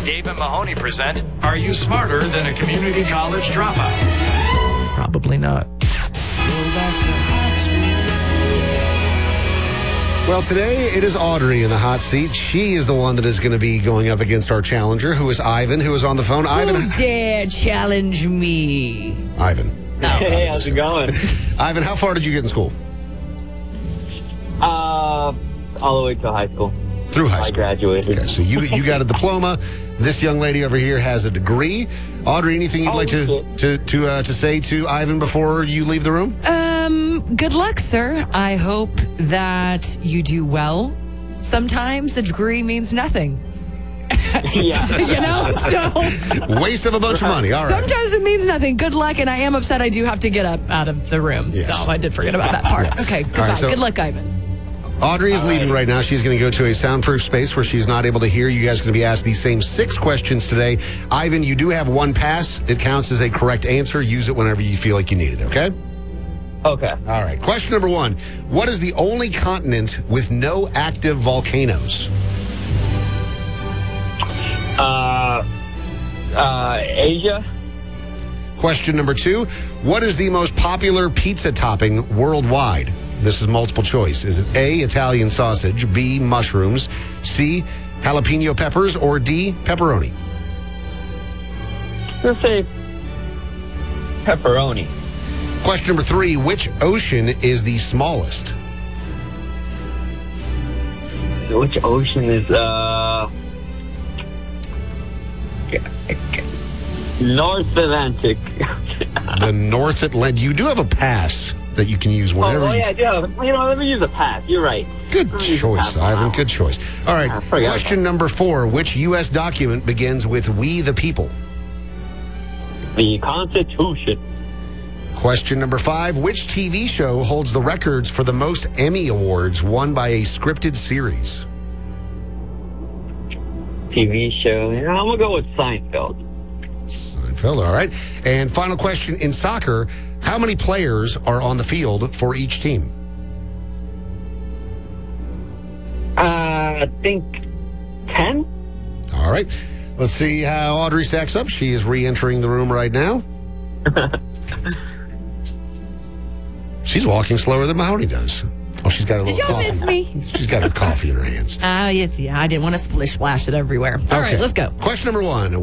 Dave and Mahoney present Are You Smarter Than a Community College Dropout? Probably not. Well, today it is Audrey in the hot seat. She is the one that is going to be going up against our challenger, who is Ivan, who is on the phone. Ivan, Who dare challenge me? Ivan. Hey, how's it going? Ivan, how far did you get in school? All the way to high school. Through high I school. graduated. Okay, so you got a diploma. This young lady over here has a degree. Audrey, anything you'd like to say to Ivan before you leave the room? Good luck, sir. I hope that you do well. Sometimes a degree means nothing. Yeah. You know? So Waste of a bunch of money. All right. sometimes it means nothing. Good luck, and I am upset I do have to get up out of the room. Yes. So I did forget about that part. Yeah. Okay, goodbye. right, so- Good luck, Ivan. Audrey is leaving right now. She's going to go to a soundproof space where she's not able to hear. You guys are going to be asked these same 6 questions today. Ivan, you do have 1 pass. It counts as a correct answer. Use it whenever you feel like you need it, okay? Okay. All right. Question number 1. What is the only continent with no active volcanoes? Asia. Question number 2. What is the most popular pizza topping worldwide? This is multiple choice. Is it A, Italian sausage, B, mushrooms, C, jalapeno peppers, or D, pepperoni? Let's say pepperoni. Question number 3. Which ocean is the smallest? Which ocean is North Atlantic? The North Atlantic. You do have a pass that you can use whenever yeah, I do. Let me use a pass. You're right. Good Let me use a choice, pass on Ivan. that Good choice. All right. I forgot Question number 4. Which U.S. document begins with "We the People"? one. The Constitution. Question number 5. Which TV show holds the records for the most Emmy Awards won by a scripted series? TV show. I'm gonna go with Seinfeld. Seinfeld, all right. And final question. In soccer, how many players are on the field for each team? I think 10. All right. Let's see how Audrey stacks up. She is re-entering the room right now. She's walking slower than Mahoney does. Oh, she's got a little Did y'all coffee. miss me? She's got her coffee in her hands. Yeah, I didn't want to splash it everywhere. All right, let's go. Question number 1.